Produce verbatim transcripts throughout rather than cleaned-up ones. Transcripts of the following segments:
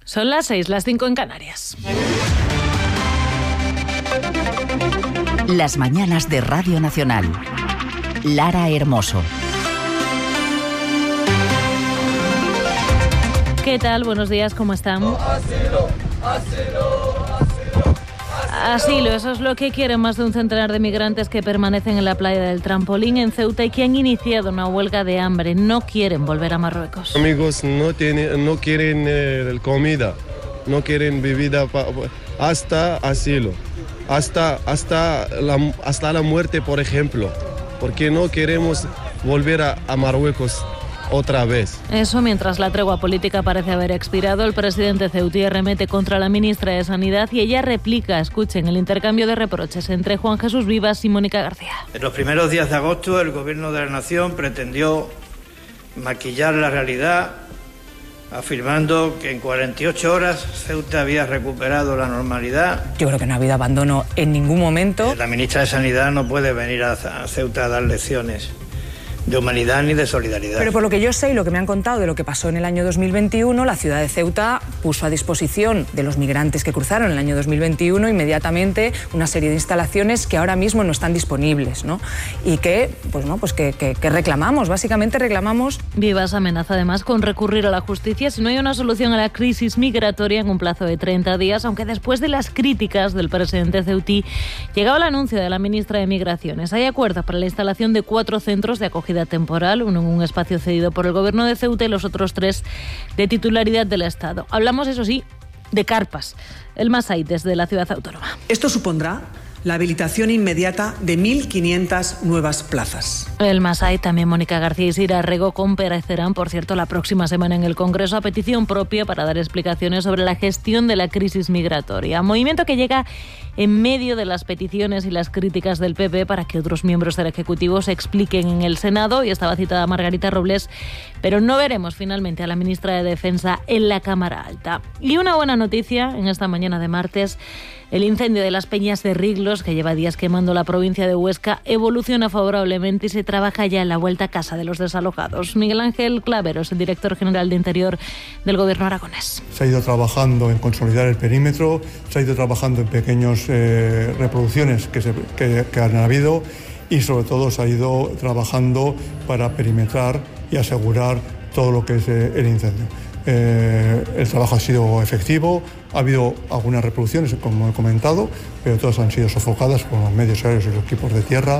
Son las seis, las cinco en Canarias. Las mañanas de Radio Nacional. Lara Hermoso. ¿Qué tal? Buenos días, ¿cómo están? Asilo, asilo, asilo, Asilo, eso es lo que quieren más de un centenar de migrantes que permanecen en la playa del Trampolín en Ceuta y que han iniciado una huelga de hambre. No quieren volver a Marruecos. Amigos, no, tiene, no quieren eh, comida, no quieren bebida pa, hasta asilo, hasta, hasta, la, hasta la muerte, por ejemplo, porque no queremos volver a, a Marruecos otra vez. Eso mientras la tregua política parece haber expirado, el presidente ceutí arremete contra la ministra de Sanidad y ella replica, escuchen, el intercambio de reproches entre Juan Jesús Vivas y Mónica García. En los primeros días de agosto el gobierno de la nación pretendió maquillar la realidad afirmando que en cuarenta y ocho horas Ceuta había recuperado la normalidad. Yo creo que no ha habido abandono en ningún momento. La ministra de Sanidad no puede venir a Ceuta a dar lecciones de humanidad ni de solidaridad. Pero por lo que yo sé y lo que me han contado de lo que pasó en el año dos mil veintiuno, la ciudad de Ceuta puso a disposición de los migrantes que cruzaron en el año dos mil veintiuno inmediatamente una serie de instalaciones que ahora mismo no están disponibles, ¿no? Y que, pues no, pues que, que, que reclamamos, básicamente reclamamos. Vivas amenaza además con recurrir a la justicia si no hay una solución a la crisis migratoria en un plazo de treinta días, aunque después de las críticas del presidente ceutí llegaba el anuncio de la ministra de Migraciones. Hay acuerdo para la instalación de cuatro centros de acogida temporal, uno en un espacio cedido por el gobierno de Ceuta y los otros tres de titularidad del Estado. Hablamos, eso sí, de carpas. El Masai desde la ciudad autónoma. Esto supondrá la habilitación inmediata de mil quinientas nuevas plazas. El Masai, también Mónica García y Sira Rego comparecerán, por cierto, la próxima semana en el Congreso a petición propia para dar explicaciones sobre la gestión de la crisis migratoria. Movimiento que llega en medio de las peticiones y las críticas del P P para que otros miembros del Ejecutivo se expliquen en el Senado. Y estaba citada Margarita Robles, pero no veremos finalmente a la ministra de Defensa en la Cámara Alta. Y una buena noticia en esta mañana de martes: el incendio de las Peñas de Riglos, que lleva días quemando la provincia de Huesca, evoluciona favorablemente y se trabaja ya en la vuelta a casa de los desalojados. Miguel Ángel Claveros, el director general de Interior del Gobierno aragonés. Se ha ido trabajando en consolidar el perímetro, se ha ido trabajando en pequeñas eh, reproducciones que, se, que, que han habido y sobre todo se ha ido trabajando para perimetrar y asegurar todo lo que es eh, el incendio. Eh, el trabajo ha sido efectivo, ha habido algunas reproducciones, como he comentado, pero todas han sido sofocadas por los medios aéreos y los equipos de tierra.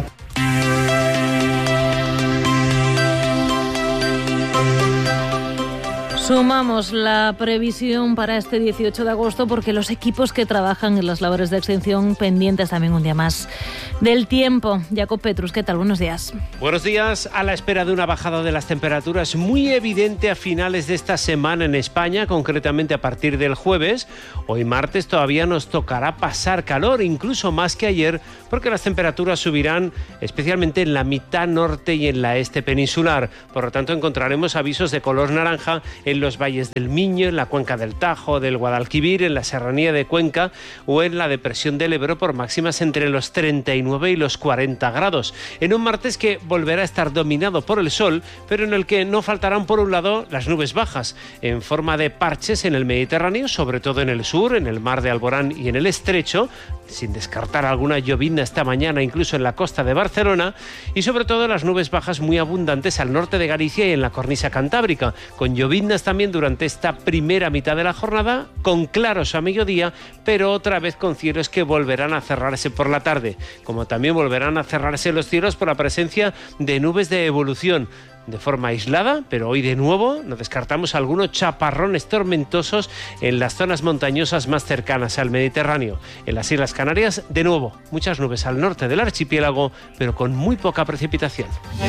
Sumamos la previsión para este dieciocho de agosto porque los equipos que trabajan en las labores de extinción pendientes también un día más del tiempo. Jacob Petrus, ¿qué tal? Buenos días. Buenos días. A la espera de una bajada de las temperaturas muy evidente a finales de esta semana en España, concretamente a partir del jueves. Hoy martes todavía nos tocará pasar calor, incluso más que ayer, porque las temperaturas subirán especialmente en la mitad norte y en la este peninsular. Por lo tanto, encontraremos avisos de color naranja en los valles del Miño, en la cuenca del Tajo, del Guadalquivir, en la serranía de Cuenca o en la depresión del Ebro por máximas entre los treinta y nueve y los cuarenta grados. En un martes que volverá a estar dominado por el sol, pero en el que no faltarán por un lado las nubes bajas, en forma de parches en el Mediterráneo, sobre todo en el sur, en el mar de Alborán y en el Estrecho, sin descartar alguna llovizna esta mañana incluso en la costa de Barcelona, y sobre todo las nubes bajas muy abundantes al norte de Galicia y en la cornisa cantábrica, con lloviznas también durante esta primera mitad de la jornada, con claros a mediodía, pero otra vez con cielos que volverán a cerrarse por la tarde, como también volverán a cerrarse los cielos por la presencia de nubes de evolución, de forma aislada, pero hoy de nuevo no descartamos algunos chaparrones tormentosos en las zonas montañosas más cercanas al Mediterráneo. En las Islas Canarias, de nuevo, muchas nubes al norte del archipiélago, pero con muy poca precipitación.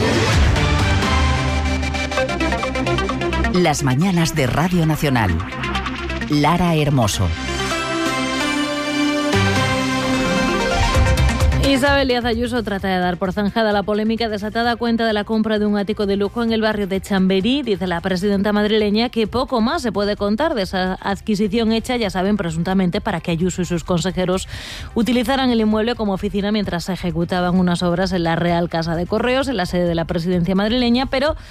Las mañanas de Radio Nacional. Lara Hermoso. Isabel Díaz Ayuso trata de dar por zanjada la polémica desatada a cuenta de la compra de un ático de lujo en el barrio de Chamberí. Dice la presidenta madrileña que poco más se puede contar de esa adquisición hecha, ya saben, presuntamente para que Ayuso y sus consejeros utilizaran el inmueble como oficina mientras se ejecutaban unas obras en la Real Casa de Correos, en la sede de la presidencia madrileña, pero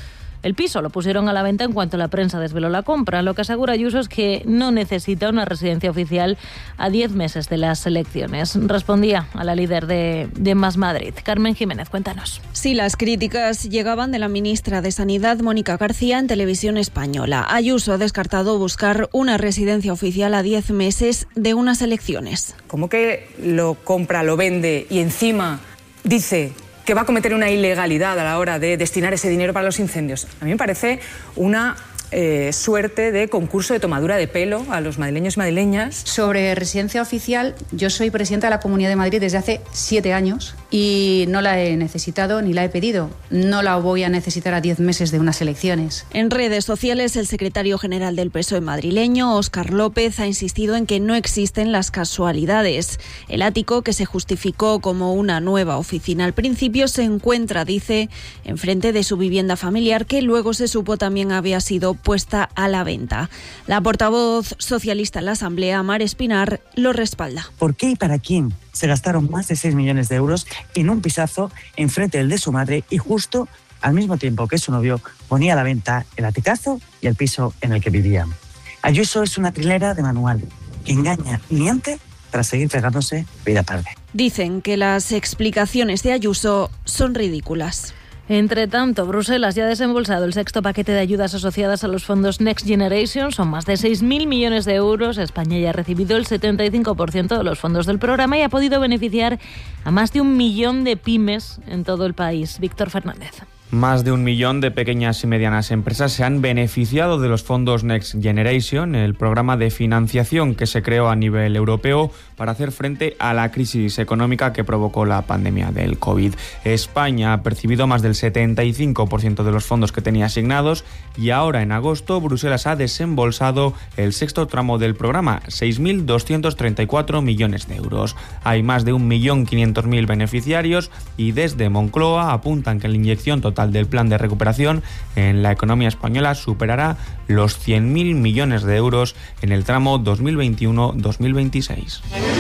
El piso lo pusieron a la venta en cuanto la prensa desveló la compra. Lo que asegura Ayuso es que no necesita una residencia oficial a diez meses de las elecciones. Respondía a la líder de, de Más Madrid. Carmen Jiménez, cuéntanos. Sí, las críticas llegaban de la ministra de Sanidad, Mónica García, en Televisión Española. Ayuso ha descartado buscar una residencia oficial a diez meses de unas elecciones. ¿Cómo que lo compra, lo vende y encima dice que va a cometer una ilegalidad a la hora de destinar ese dinero para los incendios? A mí me parece una eh, suerte de concurso de tomadura de pelo a los madrileños y madrileñas. Sobre residencia oficial, yo soy presidenta de la Comunidad de Madrid desde hace siete años y no la he necesitado ni la he pedido. No la voy a necesitar a diez meses de unas elecciones. En redes sociales, el secretario general del P S O E madrileño, Óscar López, ha insistido en que no existen las casualidades. El ático, que se justificó como una nueva oficina al principio, se encuentra, dice, enfrente de su vivienda familiar, que luego se supo también había sido puesta a la venta. La portavoz socialista en la Asamblea, Mar Espinar, lo respalda. ¿Por qué y para quién se gastaron más de seis millones de euros en un pisazo enfrente del de su madre y justo al mismo tiempo que su novio ponía a la venta el aticazo y el piso en el que vivía? Ayuso es una trilera de manual que engaña y miente para seguir pegándose vida tarde. Dicen que las explicaciones de Ayuso son ridículas. Entre tanto, Bruselas ya ha desembolsado el sexto paquete de ayudas asociadas a los fondos Next Generation. Son más de seis mil millones de euros. España ya ha recibido el setenta y cinco por ciento de los fondos del programa y ha podido beneficiar a más de un millón de pymes en todo el país. Víctor Fernández. Más de un millón de pequeñas y medianas empresas se han beneficiado de los fondos Next Generation, el programa de financiación que se creó a nivel europeo para hacer frente a la crisis económica que provocó la pandemia del COVID. España ha percibido más del setenta y cinco por ciento de los fondos que tenía asignados y ahora en agosto Bruselas ha desembolsado el sexto tramo del programa, seis mil doscientos treinta y cuatro millones de euros. Hay más de un millón quinientos mil beneficiarios y desde Moncloa apuntan que la inyección total del plan de recuperación en la economía española superará los cien mil millones de euros en el tramo dos mil veintiuno dos mil veintiséis.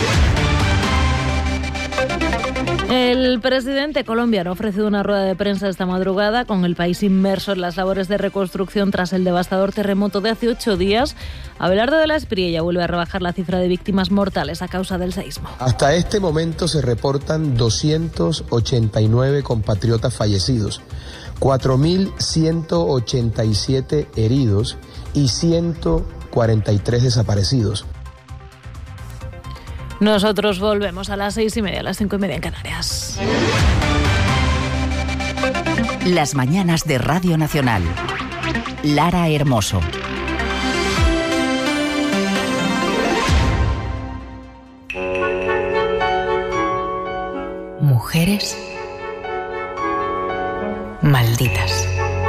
El presidente colombiano ha ofrecido una rueda de prensa esta madrugada con el país inmerso en las labores de reconstrucción tras el devastador terremoto de hace ocho días. Abelardo de la Espriella vuelve a rebajar la cifra de víctimas mortales a causa del seísmo. Hasta este momento se reportan doscientos ochenta y nueve compatriotas fallecidos, cuatro mil ciento ochenta y siete heridos y ciento cuarenta y tres desaparecidos. Nosotros volvemos a las seis y media, a las cinco y media en Canarias. Las mañanas de Radio Nacional. Lara Hermoso. Mujeres malditas.